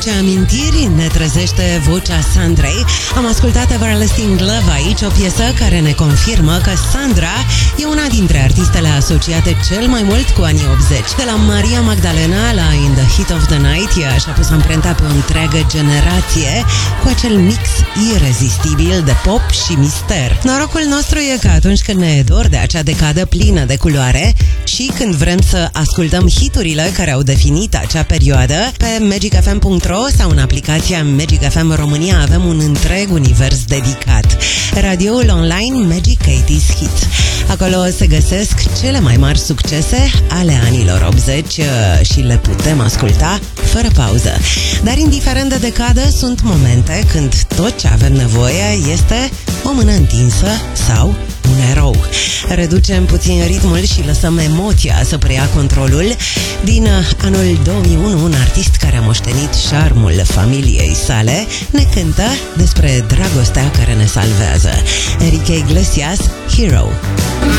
aduce amintiri, ne trezește vocea Sandrei. Am ascultat Everlasting Love aici, o piesă care ne confirmă că Sandra e una dintre artistele asociate cel mai mult cu anii 80. De la Maria Magdalena la In the Heat of the Night, ea și-a pus amprenta pe o întreagă generație cu acel mix irezistibil de pop și mister. Norocul nostru e că atunci când ne e dor de acea decadă plină de culoare și când vrem să ascultăm hiturile care au definit acea perioadă, pe magicfm.ro sau în aplicația Magic FM România avem un întreg univers dedicat. Radioul online Magic 80's Hits. Acolo se găsesc cele mai mari succese ale anilor 80 și le putem asculta fără pauză. Dar indiferent de decadă, sunt momente când tot ce avem nevoie este o mână întinsă sau un erou. Reducem puțin ritmul și lăsăm emoția să preia controlul. Din anul 2001, un artist care a moștenit șarmul familiei sale ne cântă despre dragostea care ne salvează. Enrique Iglesias, Hero.